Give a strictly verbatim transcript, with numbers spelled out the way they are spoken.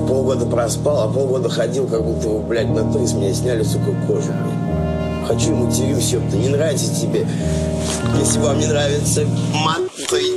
полгода проспал, а полгода ходил, как будто, блядь, на то из меня сняли, сука, кожу, блядь. Хочу и матерюсь, ёпта. Не нравится тебе? Если вам не нравится мат, то